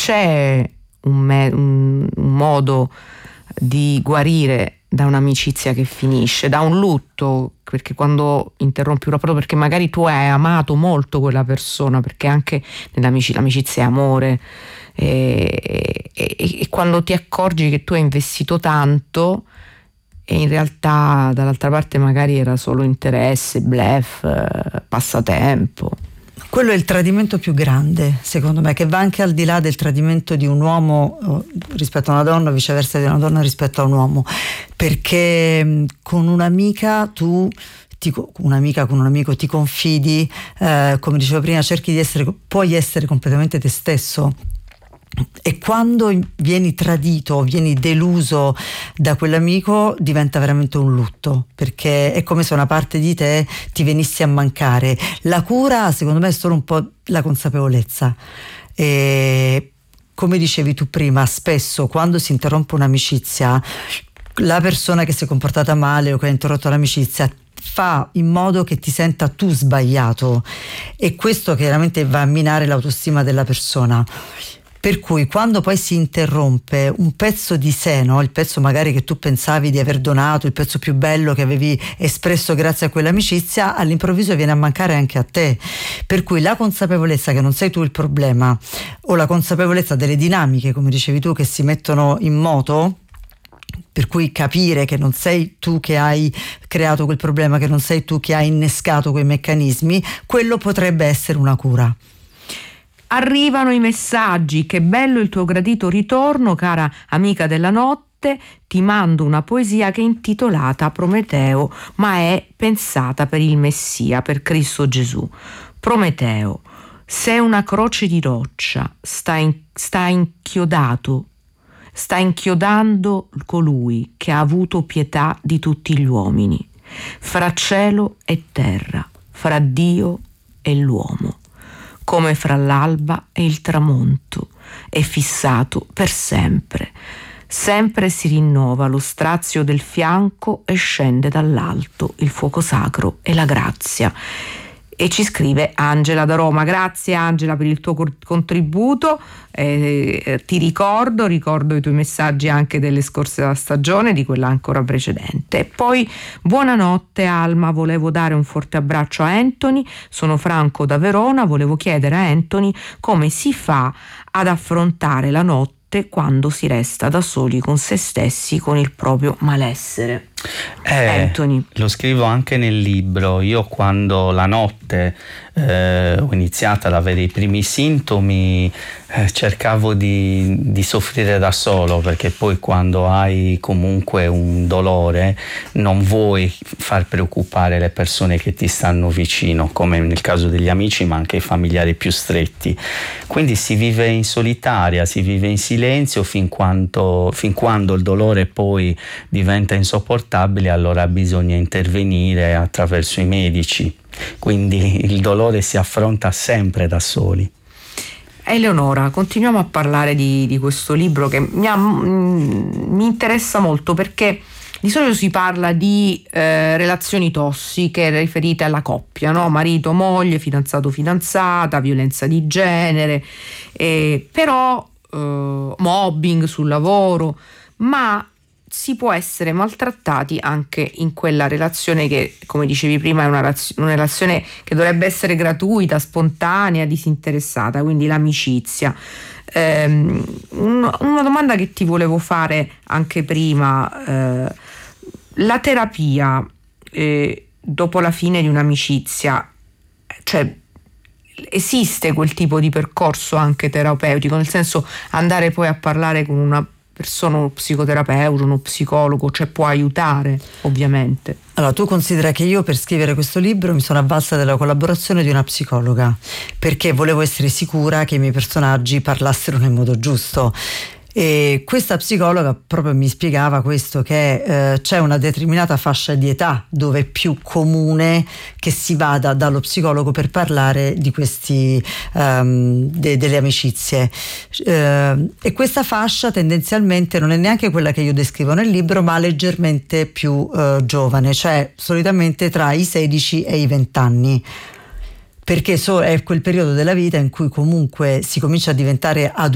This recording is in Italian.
c'è un modo di guarire da un'amicizia che finisce, da un lutto, perché quando interrompi un rapporto, perché magari tu hai amato molto quella persona, perché anche l'amicizia è amore, e quando ti accorgi che tu hai investito tanto e in realtà dall'altra parte magari era solo interesse, bluff, passatempo. Quello è il tradimento più grande, secondo me, che va anche al di là del tradimento di un uomo rispetto a una donna, viceversa di una donna rispetto a un uomo, perché con un'amica con un amico ti confidi, come dicevo prima, puoi essere completamente te stesso. E quando vieni tradito, vieni deluso da quell'amico, diventa veramente un lutto, perché è come se una parte di te ti venisse a mancare. La cura, secondo me, è solo un po' la consapevolezza. E come dicevi tu prima, spesso quando si interrompe un'amicizia, la persona che si è comportata male o che ha interrotto l'amicizia fa in modo che ti senta tu sbagliato, e questo chiaramente va a minare l'autostima della persona. Per cui quando poi si interrompe un pezzo di sé, no? Il pezzo magari che tu pensavi di aver donato, il pezzo più bello che avevi espresso grazie a quell'amicizia, all'improvviso viene a mancare anche a te. Per cui la consapevolezza che non sei tu il problema, o la consapevolezza delle dinamiche, come dicevi tu, che si mettono in moto, per cui capire che non sei tu che hai creato quel problema, che non sei tu che hai innescato quei meccanismi, quello potrebbe essere una cura. Arrivano i messaggi: che bello il tuo gradito ritorno, cara amica della notte, ti mando una poesia che è intitolata Prometeo, ma è pensata per il Messia, per Cristo Gesù. Prometeo, sei una croce di roccia, sta inchiodando colui che ha avuto pietà di tutti gli uomini, fra cielo e terra, fra Dio e l'uomo, come fra l'alba e il tramonto, è fissato per sempre. Sempre si rinnova lo strazio del fianco e scende dall'alto il fuoco sacro e la grazia. E ci scrive Angela da Roma. Grazie Angela per il tuo contributo, ti ricordo i tuoi messaggi anche delle scorse stagione, di quella ancora precedente. E poi buonanotte Alma, volevo dare un forte abbraccio a Anthony, sono Franco da Verona, volevo chiedere a Anthony come si fa ad affrontare la notte quando si resta da soli con se stessi, con il proprio malessere. Anthony. Lo scrivo anche nel libro. Io quando la notte ho iniziato ad avere i primi sintomi, cercavo di soffrire da solo, perché poi quando hai comunque un dolore non vuoi far preoccupare le persone che ti stanno vicino, come nel caso degli amici, ma anche i familiari più stretti. Quindi si vive in solitaria, si vive in silenzio fin quando il dolore poi diventa insopportabile, allora bisogna intervenire attraverso i medici. Quindi il dolore si affronta sempre da soli. Eleonora, continuiamo a parlare di questo libro che mi interessa molto, perché di solito si parla di relazioni tossiche riferite alla coppia, no? Marito, moglie, fidanzato, fidanzata, violenza di genere, però mobbing sul lavoro, ma si può essere maltrattati anche in quella relazione che, come dicevi prima, è una relazione che dovrebbe essere gratuita, spontanea, disinteressata, quindi l'amicizia. Una domanda che ti volevo fare anche prima, la terapia dopo la fine di un'amicizia, cioè esiste quel tipo di percorso anche terapeutico, nel senso andare poi a parlare con una persona, uno psicoterapeuta, uno psicologo, cioè può aiutare ovviamente. Allora, tu considera che io per scrivere questo libro mi sono avvalsa della collaborazione di una psicologa, perché volevo essere sicura che i miei personaggi parlassero nel modo giusto. E questa psicologa proprio mi spiegava questo, che c'è una determinata fascia di età dove è più comune che si vada dallo psicologo per parlare di questi delle amicizie, e questa fascia tendenzialmente non è neanche quella che io descrivo nel libro, ma leggermente più giovane, cioè solitamente tra i 16 e i 20 anni, perché è quel periodo della vita in cui comunque si comincia a diventare adulti.